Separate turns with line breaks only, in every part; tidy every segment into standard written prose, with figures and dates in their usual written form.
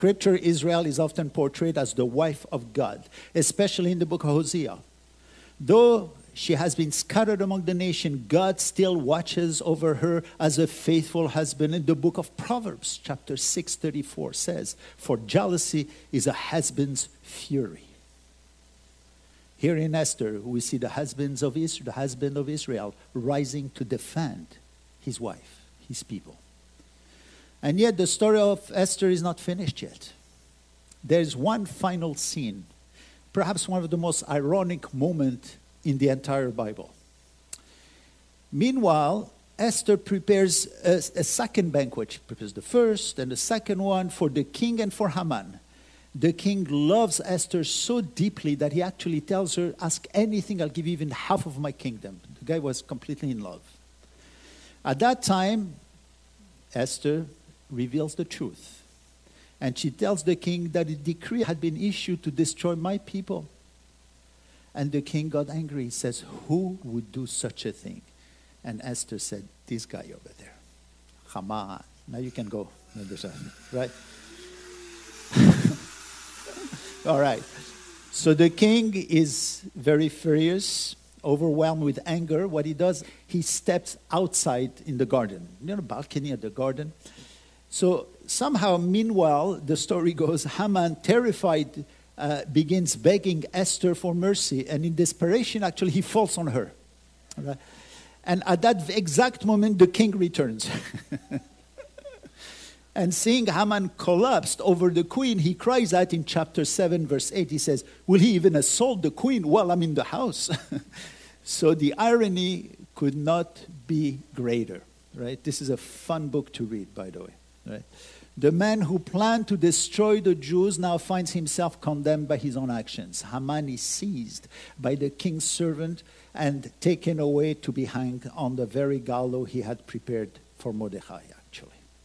Scripture, Israel is often portrayed as the wife of God, especially in the book of Hosea. Though she has been scattered among the nation, God still watches over her as a faithful husband. In the book of Proverbs, chapter 6:34 says, "For jealousy is a husband's fury." Here in Esther, we see the husband of Israel rising to defend his wife, his people. And yet the story of Esther is not finished yet. There's one final scene, perhaps one of the most ironic moments in the entire Bible. Meanwhile, Esther prepares a second banquet. She prepares the first and the second one for the king and for Haman. The king loves Esther so deeply that he actually tells her, "Ask anything, I'll give you even half of my kingdom." The guy was completely in love. At that time, Esther reveals the truth. And she tells the king that a decree had been issued to destroy my people. And the king got angry. He says, "Who would do such a thing?" And Esther said, "This guy over there, Haman." Now you can go. Right? All right. So the king is very furious, overwhelmed with anger. What he does, he steps outside in the garden. You know the balcony of the garden? So somehow, meanwhile, the story goes, Haman, terrified, begins begging Esther for mercy. And in desperation, actually, he falls on her. Right? And at that exact moment, the king returns. And seeing Haman collapsed over the queen, he cries out in chapter 7, verse 8. He says, "Will he even assault the queen while I'm in the house?" So the irony could not be greater. Right? This is a fun book to read, by the way. Right? The man who planned to destroy the Jews now finds himself condemned by his own actions. Haman is seized by the king's servant and taken away to be hanged on the very gallows he had prepared for Mordechai, actually.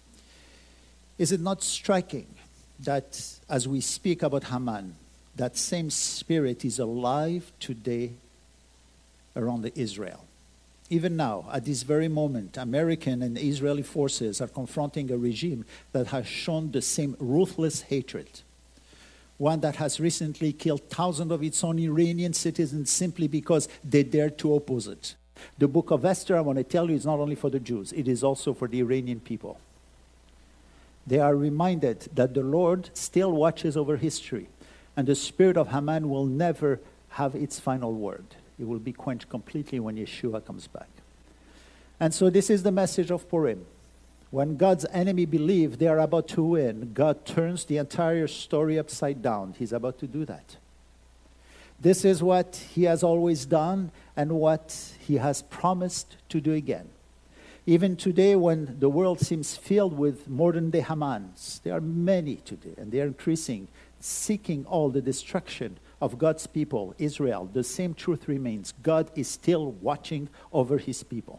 Is it not striking that as we speak about Haman, that same spirit is alive today around Israel? Even now, at this very moment, American and Israeli forces are confronting a regime that has shown the same ruthless hatred. One that has recently killed thousands of its own Iranian citizens simply because they dared to oppose it. The book of Esther, I want to tell you, is not only for the Jews, it is also for the Iranian people. They are reminded that the Lord still watches over history, and the spirit of Haman will never have its final word. It will be quenched completely when Yeshua comes back. And so this is the message of Purim. When God's enemy believe they are about to win, God turns the entire story upside down. He's about to do that. This is what he has always done and what he has promised to do again. Even today, when the world seems filled with modern-day Hamans, there are many today, and they are increasing, seeking all the destruction of God's people, Israel. The same truth remains. God is still watching over his people.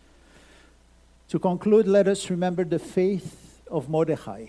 To conclude, let us remember the faith of Mordechai.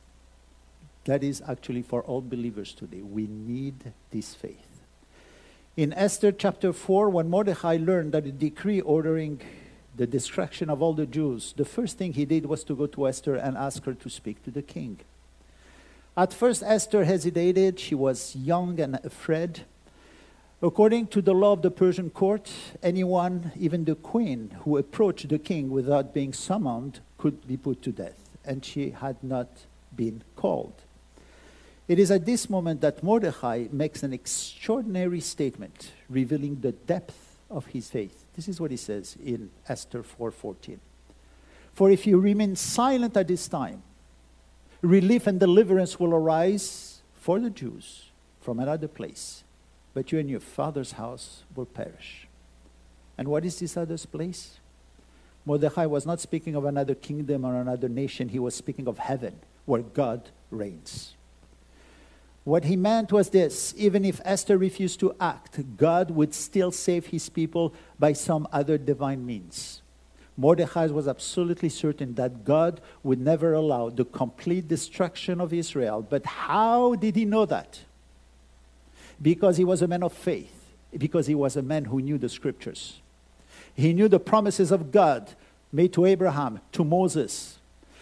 That is actually for all believers today. We need this faith. In Esther chapter 4, when Mordechai learned that a decree ordering the destruction of all the Jews, the first thing he did was to go to Esther and ask her to speak to the king. At first, Esther hesitated. She was young and afraid. According to the law of the Persian court, anyone, even the queen, who approached the king without being summoned could be put to death. And she had not been called. It is at this moment that Mordechai makes an extraordinary statement, revealing the depth of his faith. This is what he says in Esther 4:14. "For if you remain silent at this time, relief and deliverance will arise for the Jews from another place, but you and your father's house will perish." And what is this other place? Mordechai was not speaking of another kingdom or another nation. He was speaking of heaven, where God reigns. What he meant was this: even if Esther refused to act, God would still save his people by some other divine means. Mordechai was absolutely certain that God would never allow the complete destruction of Israel. But how did he know that? Because he was a man of faith. Because he was a man who knew the scriptures. He knew the promises of God made to Abraham, to Moses.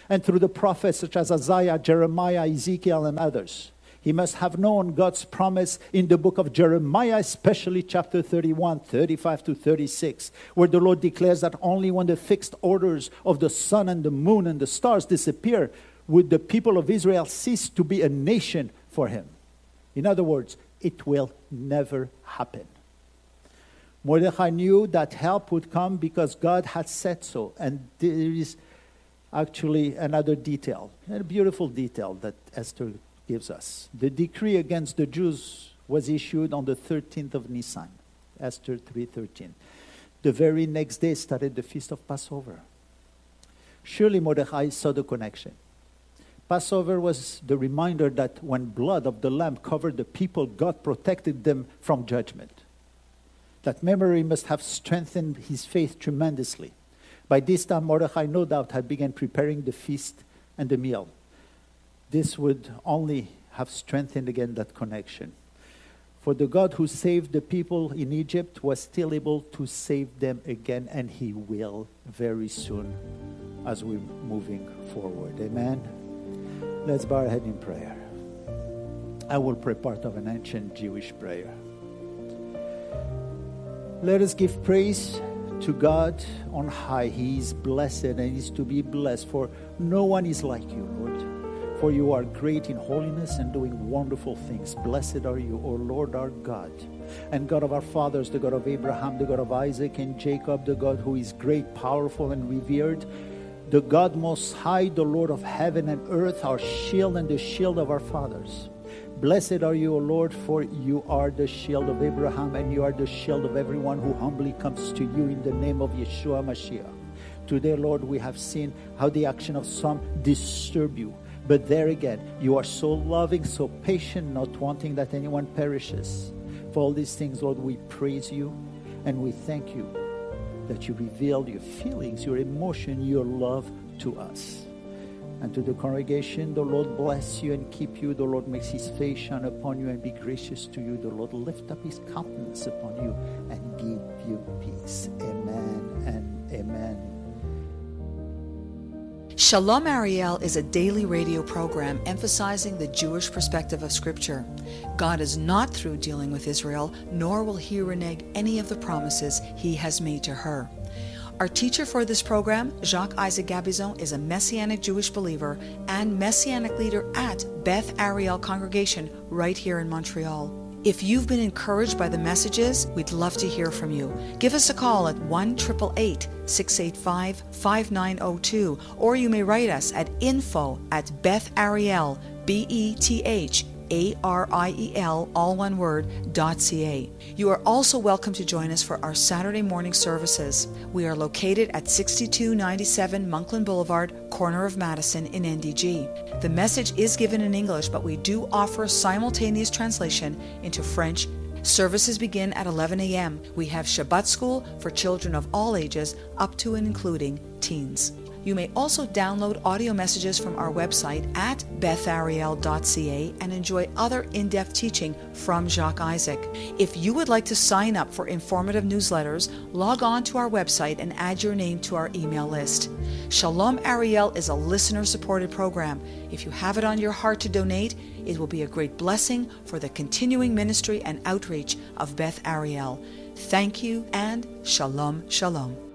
and through the prophets such as Isaiah, Jeremiah, Ezekiel, and others. He must have known God's promise in the book of Jeremiah, especially chapter 31, 35 to 36, where the Lord declares that only when the fixed orders of the sun and the moon and the stars disappear would the people of Israel cease to be a nation for him. In other words, it will never happen. Mordechai knew that help would come because God had said so. And there is actually another detail, a beautiful detail that Esther gives us. The decree against the Jews was issued on the 13th of Nisan, Esther 3:13. The very next day started the feast of Passover. Surely Mordechai saw the connection. Passover was the reminder that when blood of the lamb covered the people, God protected them from judgment. That memory must have strengthened his faith tremendously. By this time, Mordechai no doubt had begun preparing the feast and the meal. This would only have strengthened again that connection. For the God who saved the people in Egypt was still able to save them again, and he will very soon as we're moving forward. Amen. Let's bow our head in prayer. I will pray part of an ancient Jewish prayer. Let us give praise to God on high. He is blessed and is to be blessed, for no one is like you, Lord. For you are great in holiness and doing wonderful things. Blessed are you, O Lord our God, and God of our fathers, the God of Abraham, the God of Isaac and Jacob, the God who is great, powerful, and revered, the God most high, the Lord of heaven and earth, our shield and the shield of our fathers. Blessed are you, O Lord, for you are the shield of Abraham, and you are the shield of everyone who humbly comes to you in the name of Yeshua Mashiach. Today, Lord, we have seen how the action of some disturb you. But there again, you are so loving, so patient, not wanting that anyone perishes. For all these things, Lord, we praise you and we thank you that you reveal your feelings, your emotion, your love to us. And to the congregation, the Lord bless you and keep you. The Lord makes his face shine upon you and be gracious to you. The Lord lift up his countenance upon you and give you peace. Amen and amen.
Shalom Ariel is a daily radio program emphasizing the Jewish perspective of Scripture. God is not through dealing with Israel, nor will he renege any of the promises he has made to her. Our teacher for this program, Jacques Isaac Gabizon, is a Messianic Jewish believer and Messianic leader at Beth Ariel Congregation right here in Montreal. If you've been encouraged by the messages, we'd love to hear from you. Give us a call at 1-888-685-5902, or you may write us at info@bethariel, BETHARIEL, all one word, .ca. You are also welcome to join us for our Saturday morning services. We are located at 6297 Monkland Boulevard, corner of Madison in NDG. The message is given in English, but we do offer simultaneous translation into French. Services begin at 11 a.m. We have Shabbat school for children of all ages, up to and including teens. You may also download audio messages from our website at bethariel.ca and enjoy other in-depth teaching from Jacques Isaac. If you would like to sign up for informative newsletters, log on to our website and add your name to our email list. Shalom Ariel is a listener-supported program. If you have it on your heart to donate, it will be a great blessing for the continuing ministry and outreach of Beth Ariel. Thank you and Shalom, Shalom.